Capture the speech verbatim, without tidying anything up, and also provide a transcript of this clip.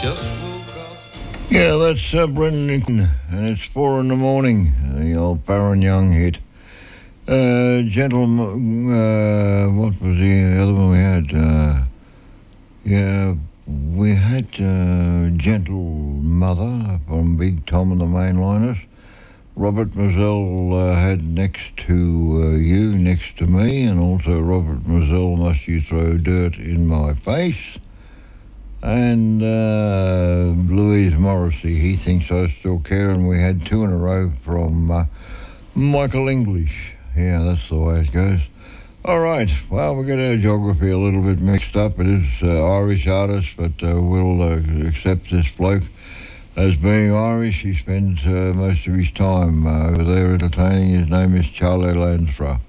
just woke up. Yeah, that's uh, Brendan, and it's four in the morning. The old Baron Young hit. Uh, gentleman, uh, what was the other one we had? Uh, yeah, we had uh, Gentle Mother from Big Tom and the Mainliners. Robert Mazzell uh, had Next to uh, You, Next to Me, and also Robert Mazzell, Must You Throw Dirt in My Face. And uh, Louise Morrissey, He Thinks I Still Care, and we had two in a row from uh, Michael English. Yeah, that's the way it goes. All right, well, we got our geography a little bit mixed up. It is uh, Irish artist, but uh, we'll uh, accept this bloke as being Irish. He spends uh, most of his time uh, over there entertaining. His name is Charlie Lansborough.